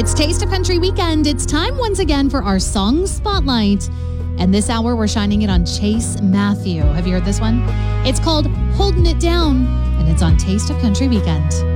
It's Taste of Country Weekend. It's time once again for our Song Spotlight. And this hour, we're shining it on Chase Matthew. Have you heard this one? It's called Holding It Down, and it's on Taste of Country Weekend.